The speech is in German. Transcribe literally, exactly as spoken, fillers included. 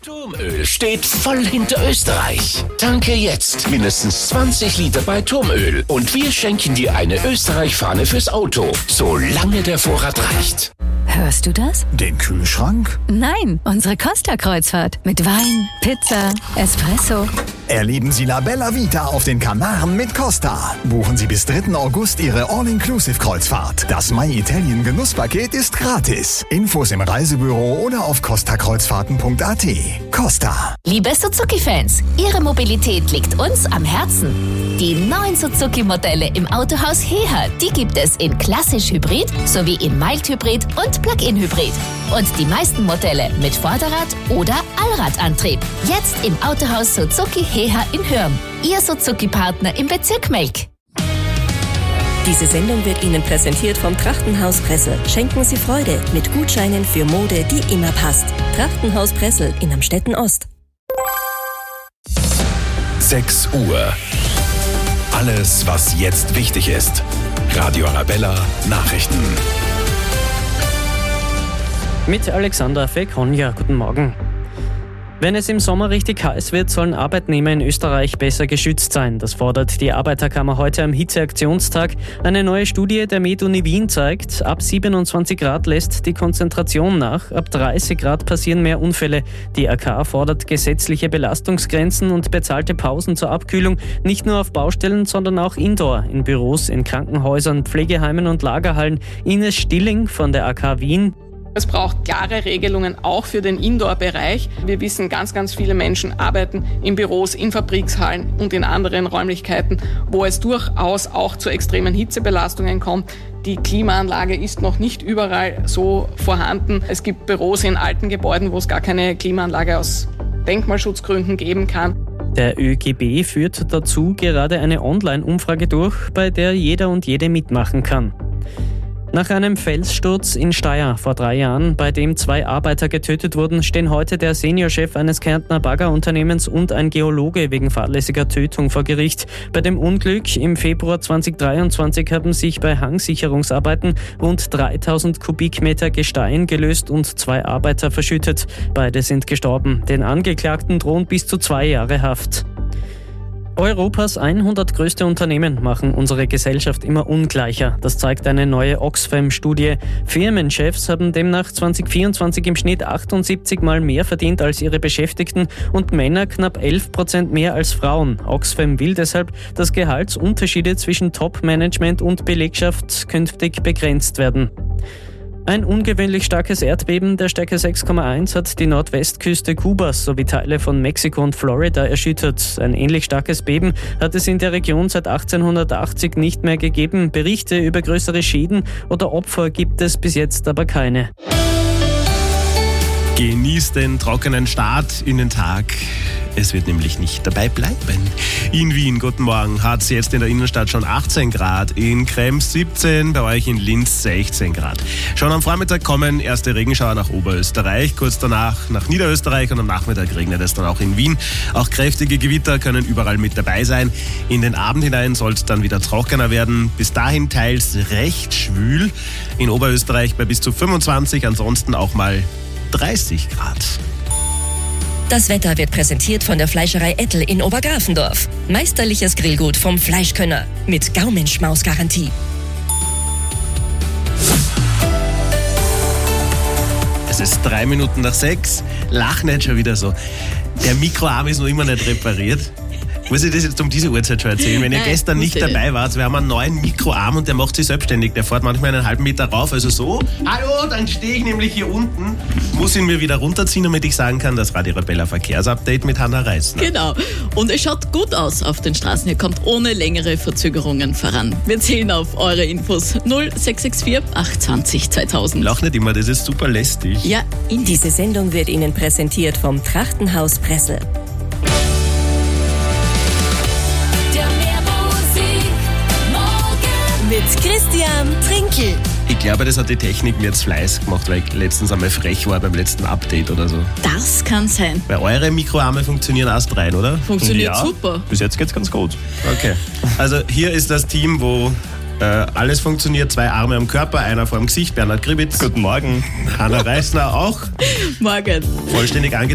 Turmöl steht voll hinter Österreich. Tanke jetzt mindestens zwanzig Liter bei Turmöl und wir schenken dir eine Österreich-Fahne fürs Auto, solange der Vorrat reicht. Hörst du das? Den Kühlschrank? Nein, unsere Costa-Kreuzfahrt. Mit Wein, Pizza, Espresso. Erleben Sie La Bella Vita auf den Kanaren mit Costa. Buchen Sie bis dritten August Ihre All-Inclusive-Kreuzfahrt. Das My Italien Genusspaket ist gratis. Infos im Reisebüro oder auf costa kreuzfahrten punkt a t. Costa. Liebe Suzuki-Fans, Ihre Mobilität liegt uns am Herzen. Die neuen Suzuki-Modelle im Autohaus Heha, die gibt es in klassisch Hybrid sowie in Mild-Hybrid und Plug-in-Hybrid. Und die meisten Modelle mit Vorderrad- oder Allradantrieb. Jetzt im Autohaus Suzuki Heha in Hürm. Ihr Suzuki-Partner im Bezirk Melk. Diese Sendung wird Ihnen präsentiert vom Trachtenhaus Pressel. Schenken Sie Freude mit Gutscheinen für Mode, die immer passt. Trachtenhaus Pressel in Amstetten Ost. sechs Uhr. Alles, was jetzt wichtig ist. Radio Arabella Nachrichten. Mit Alexander Fekonja. Guten Morgen. Wenn es im Sommer richtig heiß wird, sollen Arbeitnehmer in Österreich besser geschützt sein. Das fordert die Arbeiterkammer heute am Hitzeaktionstag. Eine neue Studie der MedUni Wien zeigt, ab siebenundzwanzig Grad lässt die Konzentration nach. Ab dreißig Grad passieren mehr Unfälle. Die A K fordert gesetzliche Belastungsgrenzen und bezahlte Pausen zur Abkühlung. Nicht nur auf Baustellen, sondern auch indoor, in Büros, in Krankenhäusern, Pflegeheimen und Lagerhallen. Ines Stilling von der A K Wien. Es braucht klare Regelungen auch für den Indoor-Bereich. Wir wissen, ganz, ganz viele Menschen arbeiten in Büros, in Fabrikshallen und in anderen Räumlichkeiten, wo es durchaus auch zu extremen Hitzebelastungen kommt. Die Klimaanlage ist noch nicht überall so vorhanden. Es gibt Büros in alten Gebäuden, wo es gar keine Klimaanlage aus Denkmalschutzgründen geben kann. Der ÖGB führt dazu gerade eine Online-Umfrage durch, bei der jeder und jede mitmachen kann. Nach einem Felssturz in Steyr vor drei Jahren, bei dem zwei Arbeiter getötet wurden, stehen heute der Seniorchef eines Kärntner Baggerunternehmens und ein Geologe wegen fahrlässiger Tötung vor Gericht. Bei dem Unglück im Februar zweitausenddreiundzwanzig haben sich bei Hangsicherungsarbeiten rund dreitausend Kubikmeter Gestein gelöst und zwei Arbeiter verschüttet. Beide sind gestorben. Den Angeklagten drohen bis zu zwei Jahre Haft. Europas hundert größte Unternehmen machen unsere Gesellschaft immer ungleicher. Das zeigt eine neue Oxfam-Studie. Firmenchefs haben demnach zweitausendvierundzwanzig im Schnitt achtundsiebzig Mal mehr verdient als ihre Beschäftigten und Männer knapp elf Prozent mehr als Frauen. Oxfam will deshalb, dass Gehaltsunterschiede zwischen Top-Management und Belegschaft künftig begrenzt werden. Ein ungewöhnlich starkes Erdbeben der Stärke sechs Komma eins hat die Nordwestküste Kubas sowie Teile von Mexiko und Florida erschüttert. Ein ähnlich starkes Beben hat es in der Region seit achtzehnhundertachtzig nicht mehr gegeben. Berichte über größere Schäden oder Opfer gibt es bis jetzt aber keine. Genießt den trockenen Start in den Tag. Es wird nämlich nicht dabei bleiben. In Wien, guten Morgen, hat es jetzt in der Innenstadt schon achtzehn Grad, in Krems siebzehn, bei euch in Linz sechzehn Grad. Schon am Vormittag kommen erste Regenschauer nach Oberösterreich, kurz danach nach Niederösterreich und am Nachmittag regnet es dann auch in Wien. Auch kräftige Gewitter können überall mit dabei sein. In den Abend hinein soll es dann wieder trockener werden. Bis dahin teils recht schwül. In Oberösterreich bei bis zu fünfundzwanzig, ansonsten auch mal dreißig Grad. Das Wetter wird präsentiert von der Fleischerei Ettel in Obergrafendorf. Meisterliches Grillgut vom Fleischkönner mit Gaumenschmaus-Garantie. Es ist drei Minuten nach sechs. Lach nicht schon wieder so. Der Mikroarm ist noch immer nicht repariert. Muss ich das jetzt um diese Uhrzeit schon erzählen? Wenn ihr Nein, gestern nicht dabei wart, wir haben einen neuen Mikroarm und der macht sich selbstständig. Der fährt manchmal einen halben Meter rauf, also so. Hallo, dann stehe ich nämlich hier unten, muss ihn mir wieder runterziehen, damit ich sagen kann, das Radio Arabella Verkehrsupdate mit Hanna Reisner. Genau. Und es schaut gut aus auf den Straßen. Ihr kommt ohne längere Verzögerungen voran. Wir zählen auf eure Infos. null sechs sechs vier acht zwanzig zweitausend. Lach nicht immer, das ist super lästig. Ja, in Diese Sendung wird Ihnen präsentiert vom Trachtenhaus Pressel. Mit Christian Trinkel. Ich glaube, das hat die Technik mir jetzt Fleiß gemacht, weil ich letztens einmal frech war beim letzten Update oder so. das kann sein. Weil eure Mikroarme funktionieren erst rein, oder? Funktioniert Ja. super. Bis jetzt geht's ganz gut. Okay. Also hier ist das Team, wo äh, alles funktioniert. Zwei Arme am Körper, einer vor dem Gesicht. Bernhard Gribitz. Guten Morgen. Hanna Reisner auch. Morgen. Vollständig angezogen.